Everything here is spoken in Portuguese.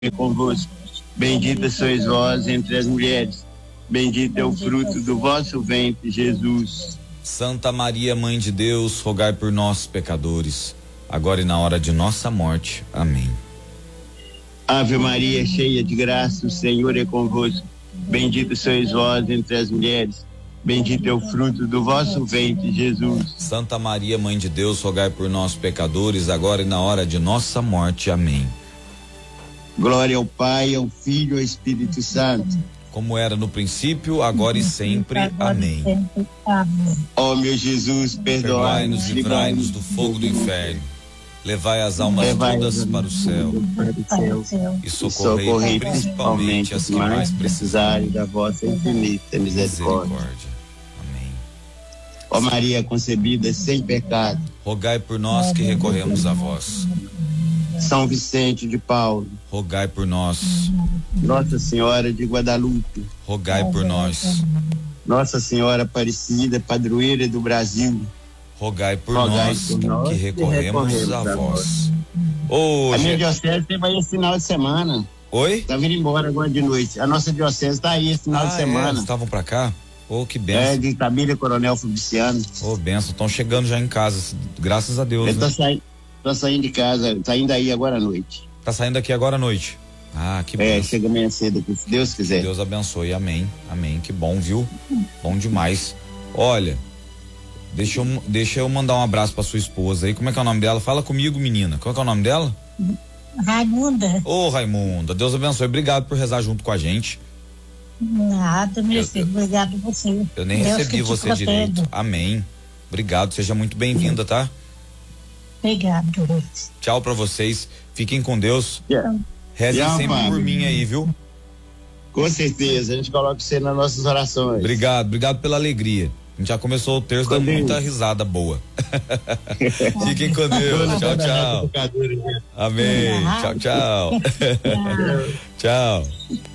é convosco. Bendita sois vós entre as mulheres. Bendito é o fruto do vosso ventre, Jesus. Santa Maria, Mãe de Deus, rogai por nós, pecadores, agora e na hora de nossa morte. Amém. Ave Maria, cheia de graça, o Senhor é convosco. Bendito sois vós entre as mulheres. Bendito é o fruto do vosso ventre, Jesus. Santa Maria, Mãe de Deus, rogai por nós, pecadores, agora e na hora de nossa morte. Amém. Glória ao Pai, ao Filho e ao Espírito Santo. Como era no princípio, agora e sempre. Amém. Ó meu Jesus, perdoai-nos, livrai-nos do fogo do inferno. Levai as almas todas para o céu. E socorrei principalmente as que mais precisarem da vossa infinita misericórdia. Amém. Ó Maria concebida sem pecado, rogai por nós que recorremos a vós. São Vicente de Paulo, rogai por nós. Nossa Senhora de Guadalupe, rogai por nós. Nossa Senhora Aparecida, padroeira do Brasil, rogai por nós que recorremos a vós. A minha diocese teve aí esse final de semana. Oi? Tá vindo embora agora de noite. A nossa diocese tá aí esse final de semana. Estavam pra cá? Que benção. De Itabira, Coronel Fabriciano. Benção, estão chegando já em casa, graças a Deus. Tô saindo de casa, saindo aí agora à noite. Tá saindo aqui agora à noite? Que bom. Chega amanhã cedo aqui, se Deus quiser. Que Deus abençoe, amém, amém, que bom, viu? Bom demais. Olha, deixa eu mandar um abraço pra sua esposa aí, como é que é o nome dela? Fala comigo, menina, qual é que é o nome dela? Raimunda. Raimunda, Deus abençoe, obrigado por rezar junto com a gente. Nada, meu filho, obrigado a você. Eu nem recebi você direito, amém, obrigado, seja muito bem-vinda, tá? Obrigado. Tchau pra vocês, fiquem com Deus. Rezem sempre por mim aí, viu? Com certeza, a gente coloca você nas nossas orações. Obrigado pela alegria. A gente já começou o terço dando muita risada boa. Fiquem com Deus. Tchau, tchau. Amém. Tchau, tchau. Tchau.